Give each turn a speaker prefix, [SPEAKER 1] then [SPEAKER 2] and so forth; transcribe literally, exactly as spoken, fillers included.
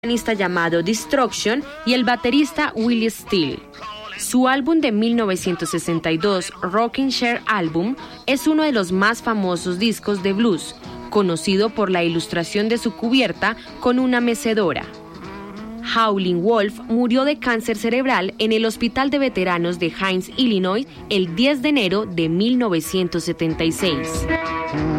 [SPEAKER 1] pianista llamado Destruction y el baterista Willie Steele. Su álbum de mil novecientos sesenta y dos, Rockin' Chair Album, es uno de los más famosos discos de blues, conocido por la ilustración de su cubierta con una mecedora. Howlin' Wolf murió de cáncer cerebral en el Hospital de Veteranos de Hines, Illinois, el diez de enero de mil novecientos setenta y seis.